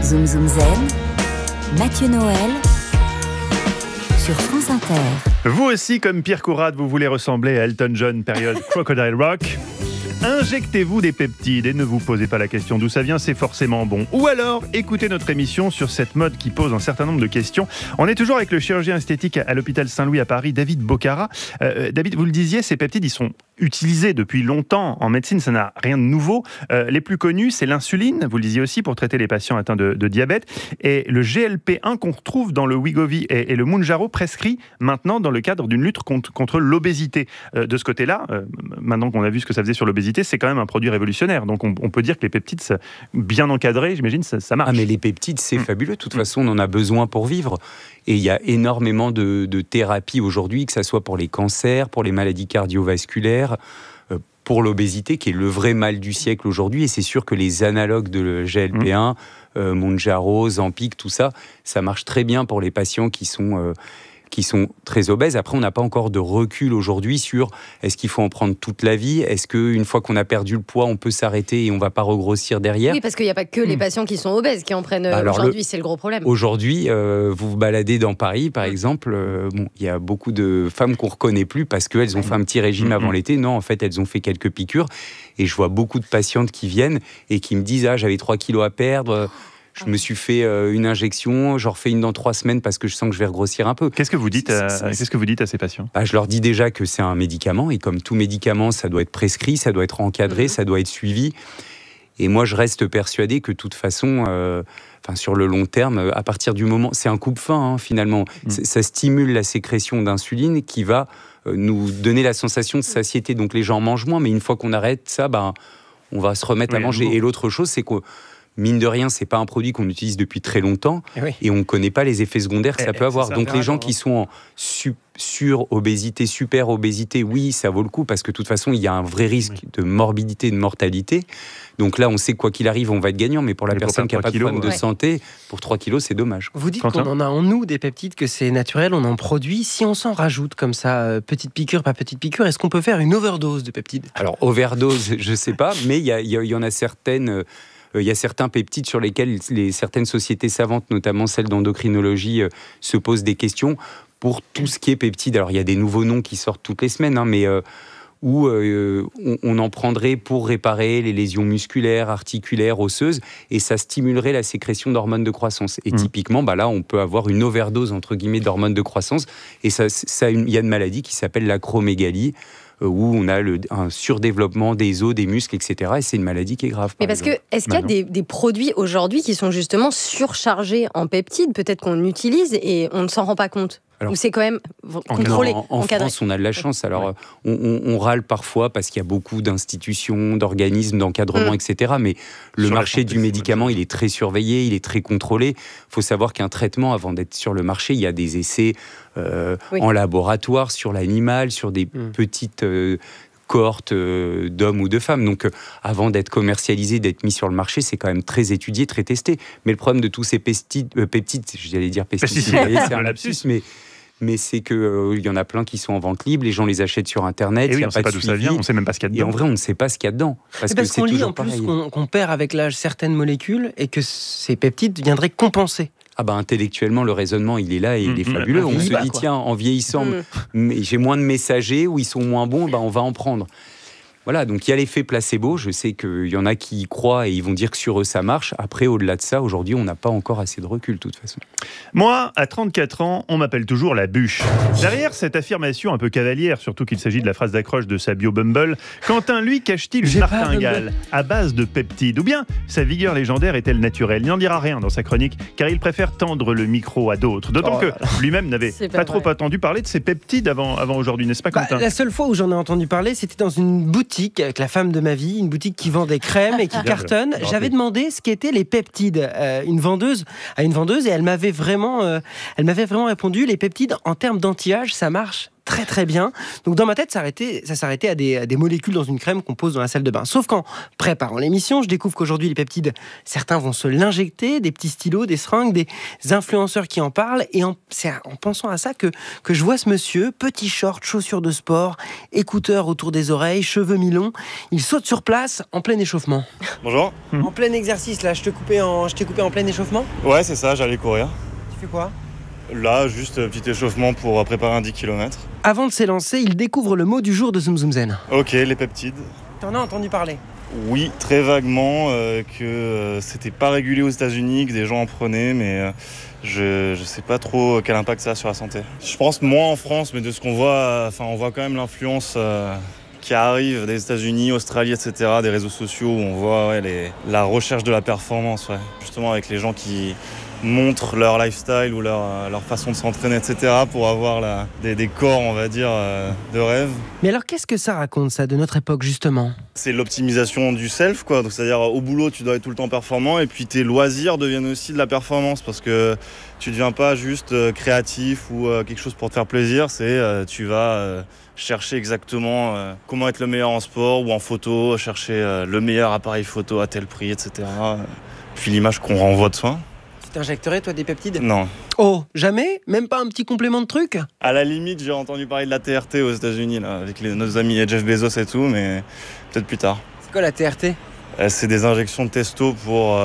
Zoom Zoom Zen, Mathieu Noël sur France Inter. Vous aussi, comme Pierre Courade, vous voulez ressembler à Elton John, période Crocodile Rock. Injectez-vous des peptides et ne vous posez pas la question d'où ça vient, c'est forcément bon. Ou alors, écoutez notre émission sur cette mode qui pose un certain nombre de questions. On est toujours avec le chirurgien esthétique à l'hôpital Saint-Louis à Paris, David Bocara. David, vous le disiez, ces peptides, ils sont utilisés depuis longtemps en médecine, ça n'a rien de nouveau. Les plus connus, c'est l'insuline, vous le disiez aussi, pour traiter les patients atteints de diabète. Et le GLP-1 qu'on retrouve dans le Wegovy et le Mounjaro prescrit maintenant dans le cadre d'une lutte contre l'obésité. De ce côté-là, maintenant qu'on a vu ce que ça faisait sur l'obésité, c'est quand même un produit révolutionnaire. Donc on peut dire que les peptides, bien encadrés, j'imagine, ça marche. Ah mais les peptides, c'est fabuleux. De toute façon, on en a besoin pour vivre. Et il y a énormément de thérapies aujourd'hui, que ce soit pour les cancers, pour les maladies cardiovasculaires, pour l'obésité, qui est le vrai mal du siècle aujourd'hui. Et c'est sûr que les analogues de GLP-1, Mounjaro, Ozempic, tout ça, ça marche très bien pour les patients qui sont très obèses. Après, on n'a pas encore de recul aujourd'hui sur est-ce qu'il faut en prendre toute la vie ? Est-ce qu'une fois qu'on a perdu le poids, on peut s'arrêter et on ne va pas regrossir derrière ? Oui, parce qu'il n'y a pas que les patients qui sont obèses qui en prennent aujourd'hui, c'est le gros problème. Aujourd'hui, vous vous baladez dans Paris, par exemple, il y a beaucoup de femmes qu'on ne reconnaît plus parce qu'elles ont fait un petit régime avant l'été. Non, en fait, elles ont fait quelques piqûres. Et je vois beaucoup de patientes qui viennent et qui me disent « Ah, j'avais 3 kilos à perdre ». Je me suis fait une injection, j'en refais une dans 3 semaines parce que je sens que je vais regrossir un peu. Qu'est-ce que vous dites à ces patients ? Je leur dis déjà que c'est un médicament et comme tout médicament, ça doit être prescrit, ça doit être encadré, ça doit être suivi. Et moi, je reste persuadé que de toute façon, sur le long terme, à partir du moment... C'est un coupe-faim, finalement. Ça stimule la sécrétion d'insuline qui va nous donner la sensation de satiété. Donc les gens mangent moins, mais une fois qu'on arrête ça, on va se remettre à manger. Et l'autre chose, c'est que mine de rien, c'est pas un produit qu'on utilise depuis très longtemps et on ne connaît pas les effets secondaires que ça peut avoir. Donc les gens qui sont en sur-obésité, super-obésité, oui, ça vaut le coup parce que de toute façon, il y a un vrai risque de morbidité, de mortalité. Donc là, on sait quoi qu'il arrive, on va être gagnant, mais pour la personne qui n'a pas de problème de santé, pour 3 kilos, c'est dommage. Vous dites qu'on en a en nous des peptides, que c'est naturel, on en produit. Si on s'en rajoute comme ça, petite piqûre par petite piqûre, est-ce qu'on peut faire une overdose de peptides ? Alors, overdose, je ne sais pas, mais il y en a certaines... Il y a certains peptides sur lesquels certaines sociétés savantes, notamment celles d'endocrinologie, se posent des questions pour tout ce qui est peptides. Alors, il y a des nouveaux noms qui sortent toutes les semaines, mais où on en prendrait pour réparer les lésions musculaires, articulaires, osseuses, et ça stimulerait la sécrétion d'hormones de croissance. Et typiquement, là, on peut avoir une overdose, entre guillemets, d'hormones de croissance, et il y a une maladie qui s'appelle l'acromégalie, où on a un surdéveloppement des os, des muscles, etc. Et c'est une maladie qui est grave. Mais est-ce qu'il y a des produits aujourd'hui qui sont justement surchargés en peptides, peut-être qu'on utilise et on ne s'en rend pas compte ? Ou c'est quand même contrôlé, en France, on a de la chance. Alors, on râle parfois parce qu'il y a beaucoup d'institutions, d'organismes, d'encadrement, etc. Mais le marché du médicament, il est très surveillé, il est très contrôlé. Il faut savoir qu'un traitement, avant d'être sur le marché, il y a des essais en laboratoire, sur l'animal, sur des petites... cohorte d'hommes ou de femmes. Donc, avant d'être commercialisé, d'être mis sur le marché, c'est quand même très étudié, très testé. Mais le problème de tous ces peptides, j'allais dire pesticides, c'est un lapsus, mais c'est qu'il y en a plein qui sont en vente libre, les gens les achètent sur Internet, et on ne sait pas d'où ça vient, on ne sait même pas ce qu'il y a dedans. Et en vrai, on ne sait pas ce qu'il y a dedans. Parce qu'on lit en plus qu'on perd avec l'âge certaines molécules et que ces peptides viendraient compenser. Intellectuellement, le raisonnement, il est là et il est fabuleux. On se dit, tiens, en vieillissant, mais j'ai moins de messagers ou ils sont moins bons, on va en prendre. Voilà, donc il y a l'effet placebo. Je sais qu'il y en a qui y croient et ils vont dire que sur eux, ça marche. Après, au-delà de ça, aujourd'hui, on n'a pas encore assez de recul, de toute façon. Moi, à 34 ans, on m'appelle toujours la bûche. Derrière cette affirmation un peu cavalière, surtout qu'il s'agit de la phrase d'accroche de sa bio Bumble, Quentin, lui, cache-t-il une martingale à base de peptides ? Ou bien sa vigueur légendaire est-elle naturelle ? Il n'en dira rien dans sa chronique, car il préfère tendre le micro à d'autres. D'autant que lui-même n'avait pas trop entendu parler de ces peptides avant aujourd'hui, n'est-ce pas, Quentin ? La seule fois où j'en ai entendu parler, c'était dans une boutique avec la femme de ma vie, une boutique qui vend des crèmes et qui cartonne. J'avais demandé ce qu'étaient les peptides à une vendeuse et elle m'avait vraiment répondu, les peptides en termes d'anti-âge, ça marche très très bien. Donc dans ma tête, ça s'arrêtait à des molécules dans une crème qu'on pose dans la salle de bain. Sauf qu'en préparant l'émission, je découvre qu'aujourd'hui les peptides, certains vont se l'injecter, des petits stylos, des seringues, des influenceurs qui en parlent. Et c'est en pensant à ça que je vois ce monsieur, petit short, chaussures de sport, écouteurs autour des oreilles, cheveux mi-longs. Il saute sur place en plein échauffement. Bonjour. En plein exercice, là, je t'ai coupé en plein échauffement. Ouais, c'est ça, j'allais courir. Tu fais quoi ? Là, juste petit échauffement pour préparer un 10 km. Avant de s'élancer, il découvre le mot du jour de Zoom Zoom Zen. Ok, les peptides. T'en as entendu parler ? Oui, très vaguement, que c'était pas régulé aux États-Unis, que des gens en prenaient, mais je sais pas trop quel impact ça a sur la santé. Je pense moins en France, mais de ce qu'on voit, on voit quand même l'influence qui arrive des États-Unis, Australie, etc., des réseaux sociaux où on voit la recherche de la performance, justement avec les gens qui montrent leur lifestyle ou leur façon de s'entraîner, etc., pour avoir des corps, on va dire, de rêve. Mais alors, qu'est-ce que ça raconte, ça, de notre époque, justement ? C'est l'optimisation du self, quoi. Donc, c'est-à-dire, au boulot, tu dois être tout le temps performant, et puis tes loisirs deviennent aussi de la performance, parce que tu ne deviens pas juste créatif ou quelque chose pour te faire plaisir, tu vas chercher exactement comment être le meilleur en sport ou en photo, chercher le meilleur appareil photo à tel prix, etc. Puis l'image qu'on renvoie de soi. T'injecterais, toi, des peptides ? Non. Oh, jamais ? Même pas un petit complément de truc ? À la limite, j'ai entendu parler de la TRT aux États-Unis, là, avec nos amis Jeff Bezos et tout, mais peut-être plus tard. C'est quoi la TRT ? C'est des injections de testo pour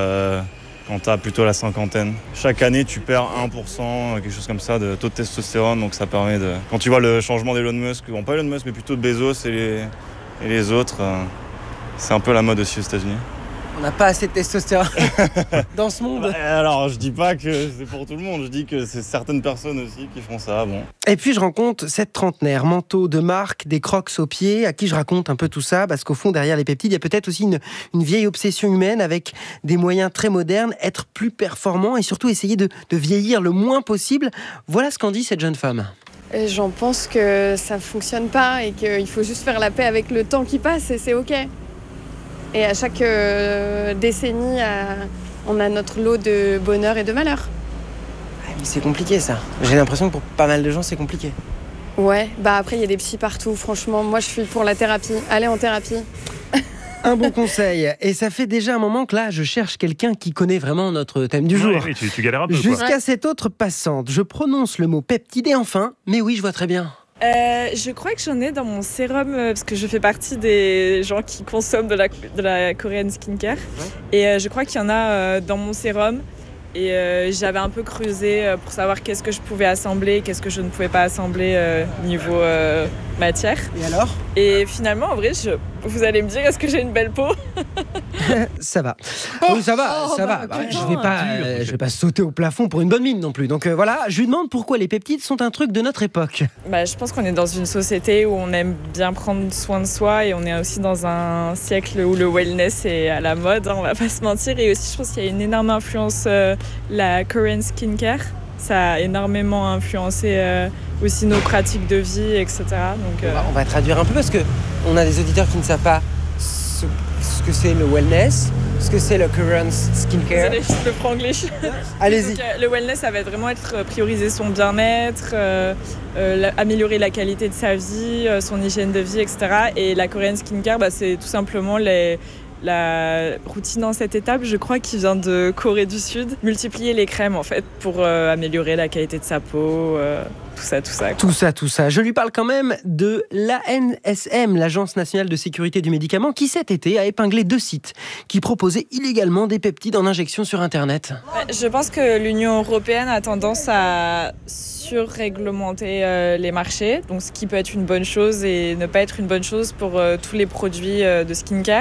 quand t'as plutôt la cinquantaine. Chaque année, tu perds 1%, quelque chose comme ça, de taux de testostérone, donc ça permet de... Quand tu vois le changement d'Elon Musk, bon pas Elon Musk, mais plutôt de Bezos et les autres, c'est un peu la mode aussi aux États-Unis. On n'a pas assez de testostérone dans ce monde. Alors, je dis pas que c'est pour tout le monde, je dis que c'est certaines personnes aussi qui font ça, bon. Et puis je rencontre cette trentenaire, manteau de marque, des crocs aux pieds, à qui je raconte un peu tout ça, parce qu'au fond, derrière les peptides, il y a peut-être aussi une vieille obsession humaine avec des moyens très modernes, être plus performant et surtout essayer de vieillir le moins possible. Voilà ce qu'en dit cette jeune femme. J'en pense que ça fonctionne pas et qu'il faut juste faire la paix avec le temps qui passe et c'est ok. Et à chaque décennie, on a notre lot de bonheur et de malheur. Mais c'est compliqué ça. J'ai l'impression que pour pas mal de gens, c'est compliqué. Ouais, après il y a des psys partout. Franchement, moi je suis pour la thérapie. Allez en thérapie. Un bon conseil. Et ça fait déjà un moment que là, je cherche quelqu'un qui connaît vraiment notre thème du jour. Oui, tu galères un peu. Jusqu'à cette autre passante, je prononce le mot peptide et enfin, mais oui, je vois très bien. Je crois que j'en ai dans mon sérum parce que je fais partie des gens qui consomment de la Korean skincare et je crois qu'il y en a dans mon sérum et j'avais un peu creusé pour savoir qu'est-ce que je pouvais assembler, qu'est-ce que je ne pouvais pas assembler niveau matière. Et alors ? Et finalement, en vrai, vous allez me dire, est-ce que j'ai une belle peau ? Ça va. Oui, ça va. Je vais pas sauter au plafond pour une bonne mine non plus. Donc voilà, je lui demande pourquoi les peptides sont un truc de notre époque. Je pense qu'on est dans une société où on aime bien prendre soin de soi et on est aussi dans un siècle où le wellness est à la mode, on va pas se mentir. Et aussi, je pense qu'il y a une énorme influence, la Korean skincare. Ça a énormément influencé aussi nos pratiques de vie, etc. Donc, on va traduire un peu parce qu'on a des auditeurs qui ne savent pas ce que c'est le wellness, ce que c'est le Korean skincare. Désolée, je le franglish. Allez-y. Donc, le wellness, ça va vraiment être prioriser son bien-être, améliorer la qualité de sa vie, son hygiène de vie, etc. Et la Korean skincare, c'est tout simplement la routine en 7 étapes, je crois, qui vient de Corée du Sud. Multiplier les crèmes, en fait, pour améliorer la qualité de sa peau, tout ça. Je lui parle quand même de l'ANSM, l'Agence nationale de sécurité du médicament, qui cet été a épinglé 2 sites qui proposaient illégalement des peptides en injection sur Internet. Je pense que l'Union européenne a tendance à surréglementer les marchés, donc ce qui peut être une bonne chose et ne pas être une bonne chose pour tous les produits de skincare.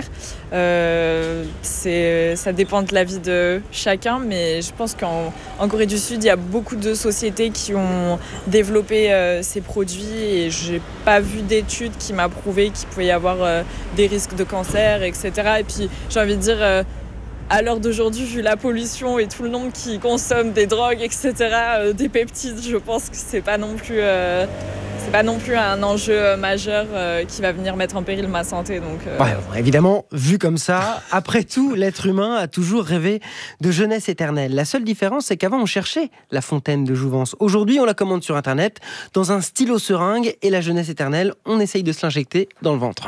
Ça dépend de l'avis de chacun, mais je pense qu'en Corée du Sud, il y a beaucoup de sociétés qui ont développé ces produits et j'ai pas vu d'études qui m'a prouvé qu'il pouvait y avoir des risques de cancer, etc. Et puis j'ai envie de dire, à l'heure d'aujourd'hui, vu la pollution et tout le monde qui consomme des drogues, etc., des peptides, je pense que c'est pas non plus c'est pas non plus un enjeu majeur qui va venir mettre en péril ma santé. Donc, évidemment, vu comme ça, après tout, l'être humain a toujours rêvé de jeunesse éternelle. La seule différence, c'est qu'avant, on cherchait la fontaine de jouvence. Aujourd'hui, on la commande sur Internet, dans un stylo seringue, et la jeunesse éternelle, on essaye de se l'injecter dans le ventre.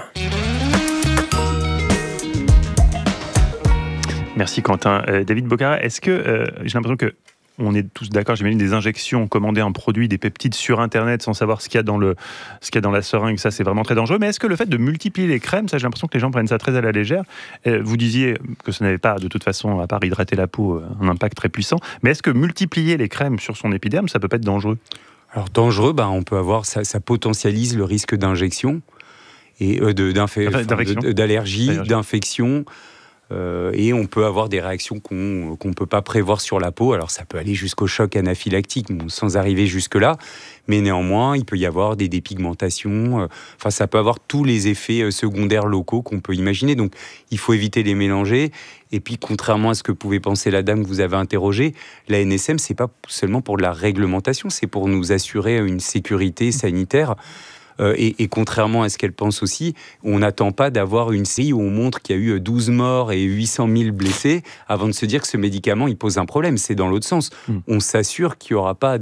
Merci Quentin. David Bocara, est-ce que j'ai l'impression que on est tous d'accord, j'imagine, des injections, commander un produit, des peptides sur Internet sans savoir ce qu'il y a dans la seringue, ça c'est vraiment très dangereux. Mais est-ce que le fait de multiplier les crèmes, ça j'ai l'impression que les gens prennent ça très à la légère. Vous disiez que ça n'avait pas, de toute façon, à part hydrater la peau, un impact très puissant. Mais est-ce que multiplier les crèmes sur son épiderme, ça peut pas être dangereux ? Alors dangereux, on peut avoir, ça potentialise le risque d'injection et d'allergie, d'infection. Et on peut avoir des réactions qu'on ne peut pas prévoir sur la peau. Alors ça peut aller jusqu'au choc anaphylactique, sans arriver jusque-là, mais néanmoins il peut y avoir des dépigmentations, ça peut avoir tous les effets secondaires locaux qu'on peut imaginer. Donc il faut éviter les mélanger. Et puis contrairement à ce que pouvait penser la dame que vous avez interrogée, la NSM c'est pas seulement pour de la réglementation, c'est pour nous assurer une sécurité sanitaire. Et contrairement à ce qu'elle pense aussi, on n'attend pas d'avoir une série où on montre qu'il y a eu 12 morts et 800 000 blessés avant de se dire que ce médicament il pose un problème. C'est dans l'autre sens. On s'assure qu'il n'y aura pas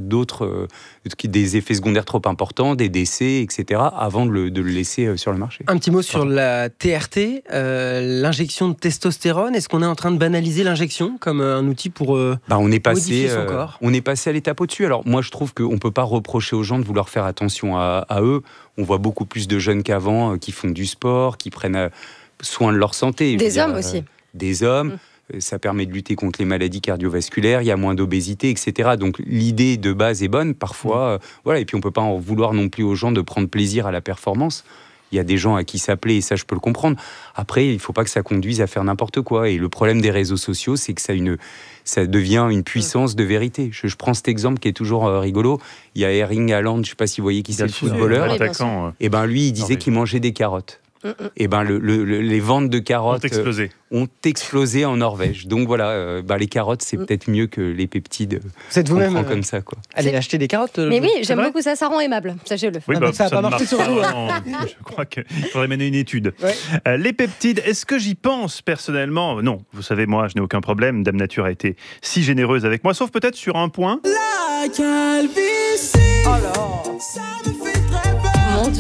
des effets secondaires trop importants, des décès, etc. avant de le laisser sur le marché. Un petit mot sur la TRT, l'injection de testostérone. Est-ce qu'on est en train de banaliser l'injection comme un outil pour modifier son corps ? On est passé à l'étape au-dessus. Alors moi je trouve qu'on ne peut pas reprocher aux gens de vouloir faire attention à eux. On voit beaucoup plus de jeunes qu'avant qui font du sport, qui prennent soin de leur santé. Des hommes aussi. Des hommes. Ça permet de lutter contre les maladies cardiovasculaires, il y a moins d'obésité, etc. Donc l'idée de base est bonne, parfois. Et puis on ne peut pas en vouloir non plus aux gens de prendre plaisir à la performance. Il y a des gens à qui ça plaît et ça, je peux le comprendre. Après, il ne faut pas que ça conduise à faire n'importe quoi. Et le problème des réseaux sociaux, c'est que ça devient une puissance de vérité. Je prends cet exemple qui est toujours rigolo. Il y a Erling Haaland, je ne sais pas si vous voyez qui c'est, le footballeur. Et lui, il disait qu'il mangeait des carottes. Et les ventes de carottes ont explosé en Norvège. Donc voilà, les carottes, c'est peut-être mieux que les peptides. Vous êtes vous-même comme ça, quoi. Allez acheter des carottes. Mais oui, j'aime beaucoup ça rend aimable, sachez-le. Oui, ça n'a pas marché sur vous. Je crois qu'il faudrait mener une étude. Ouais. Les peptides, est-ce que j'y pense personnellement ? Non, vous savez, moi, je n'ai aucun problème. Dame Nature a été si généreuse avec moi, sauf peut-être sur un point. La calvitie. Alors, ça me fait très peur. Mon Dieu.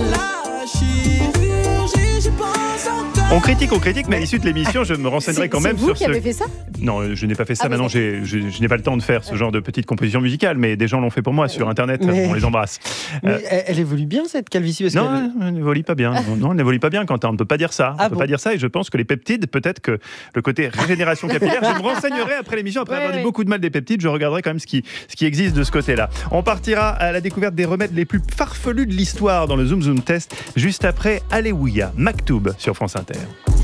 On critique, mais à l'issue de l'émission, je me renseignerai quand même sur C'est vous qui avez fait ça ? Non, je n'ai pas fait ça. Maintenant, je n'ai pas le temps de faire ce genre de petite composition musicale, mais des gens l'ont fait pour moi sur Internet. On les embrasse. Mais elle évolue bien, cette calvitie ? Non, elle n'évolue pas bien. Non, elle n'évolue pas bien, Quentin. On ne peut pas dire ça. On peut pas dire ça. Et je pense que les peptides, peut-être que le côté régénération capillaire, je me renseignerai après l'émission. Après avoir dit beaucoup de mal des peptides, je regarderai quand même ce qui existe de ce côté-là. On partira à la découverte des remèdes les plus farfelus de l'histoire dans le Zoom Zoom Test, juste après Alléluia, Maktoub sur France Inter.